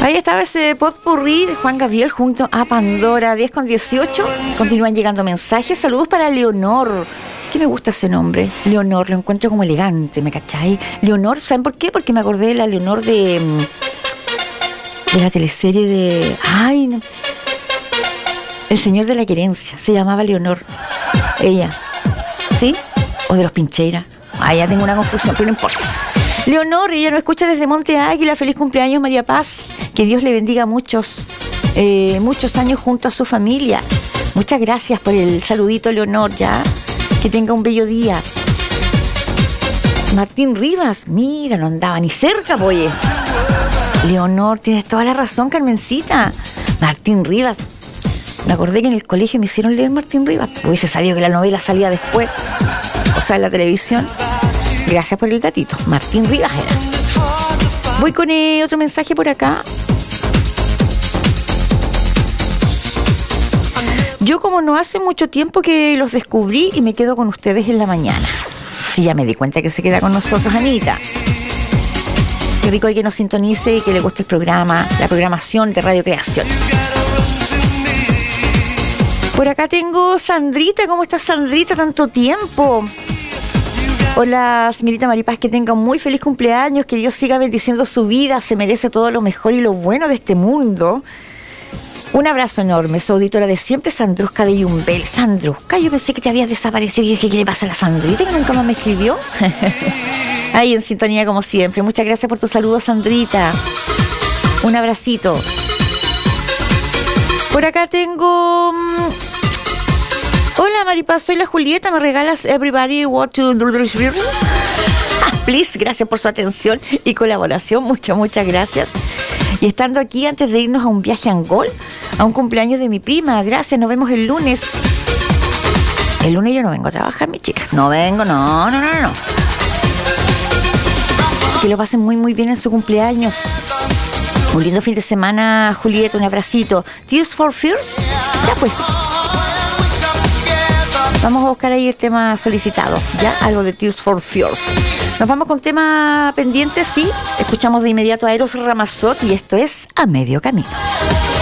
Ahí estaba ese potpourri de Juan Gabriel junto a Pandora. 10:18. Continúan llegando mensajes. Saludos para Leonor. Que me gusta ese nombre, Leonor, lo encuentro como elegante, ¿me cachai? Leonor, ¿saben por qué? Porque me acordé de la Leonor de la teleserie de... ¡Ay! No. El Señor de la Querencia, se llamaba Leonor. Ella, ¿sí? O de los Pincheira. Ah, ya tengo una confusión, pero no importa. Leonor, ella nos escucha desde Monte Águila. Feliz cumpleaños, María Paz. Que Dios le bendiga muchos años junto a su familia. Muchas gracias por el saludito, Leonor, ya. Que tenga un bello día. Martín Rivas, mira, no andaba ni cerca, oye. Leonor, tienes toda la razón, Carmencita. Martín Rivas. Me acordé que en el colegio me hicieron leer Martín Rivas. Hubiese sabido que la novela salía después. O sea, en la televisión. Gracias por el datito. Martín Rivas era. Voy con otro mensaje por acá. Yo como no hace mucho tiempo que los descubrí y me quedo con ustedes en la mañana. Sí, ya me di cuenta que se queda con nosotros, Anita. Qué rico hay que nos sintonice y que le guste el programa, la programación de Radio Creación. Por acá tengo Sandrita. ¿Cómo estás, Sandrita? Tanto tiempo. Hola, señorita Maripaz, que tenga un muy feliz cumpleaños, que Dios siga bendiciendo su vida, se merece todo lo mejor y lo bueno de este mundo. Un abrazo enorme, su auditora de siempre, Sandrusca de Yumbel. Sandrusca, yo pensé que te habías desaparecido. Yo dije, ¿qué le pasa a la Sandrita que nunca más me escribió? Ahí en sintonía como siempre. Muchas gracias por tu saludo, Sandrita. Un abracito. Por acá tengo... Hola, Maripaz, soy la Julieta. ¿Me regalas Everybody Want to... Please, gracias por su atención y colaboración. Muchas gracias. Y estando aquí antes de irnos a un viaje a Angol, a un cumpleaños de mi prima. Gracias, nos vemos el lunes. El lunes yo no vengo a trabajar, mi chica. No vengo, no. Que lo pasen muy bien en su cumpleaños. Un lindo fin de semana, Julieta, un abracito. Tears for Fears, ya pues. Vamos a buscar ahí el tema solicitado, ya, algo de Tears for Fears. Nos vamos con tema pendiente, sí. Escuchamos de inmediato a Eros Ramazzotti y esto es A Medio Camino.